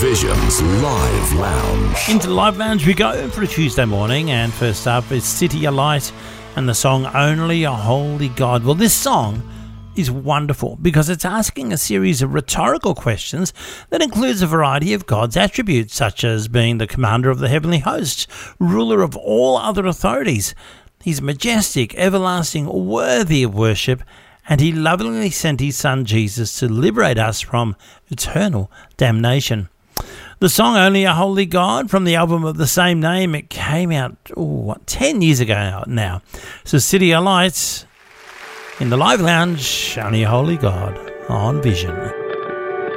Vision's Live Lounge. Into the Live Lounge we go for a Tuesday morning, and first up is City of Light and the song Only a Holy God. Well, this song is wonderful because it's asking a series of rhetorical questions that includes a variety of God's attributes, such as being the commander of the heavenly hosts, ruler of all other authorities. He's majestic, everlasting, worthy of worship, and he lovingly sent his son Jesus to liberate us from eternal damnation. The song Only a Holy God from the album of the same name, it came out 10 years ago now. So City of Lights in the Live Lounge, Only a Holy God on Vision.